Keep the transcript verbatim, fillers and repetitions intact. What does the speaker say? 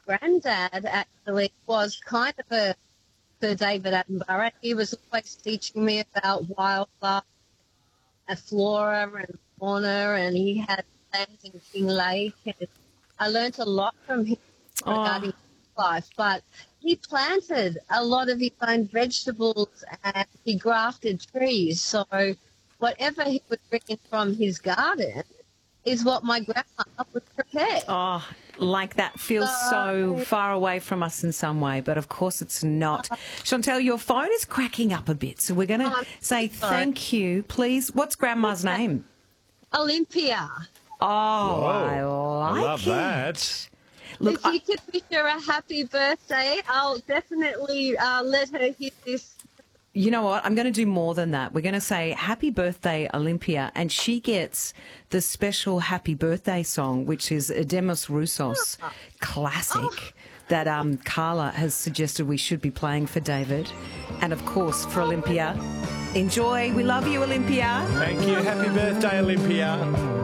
granddad actually was kind of a Sir David Attenborough. He was always teaching me about wildlife, and flora and fauna, and he had lands in King Lake. And I learned a lot from him regarding Oh. life, but he planted a lot of his own vegetables and he grafted trees. So whatever he would bring in from his garden is what my grandma would prepare. Oh, like that feels so So- far away from us in some way, but of course it's not. Chantel, your phone is cracking up a bit, so we're going to Oh, I'm say sorry. thank you. Please, what's Grandma's name? Olympia. Oh, I Whoa, like I love it. that. Look, if I- you could wish her a happy birthday, I'll definitely uh, let her hear this. You know what? I'm going to do more than that. We're going to say happy birthday, Olympia, and she gets the special happy birthday song, which is a Demos Roussos classic that um, Carla has suggested we should be playing for David. And, of course, for Olympia. Enjoy. We love you, Olympia. Thank you. Happy birthday, Olympia.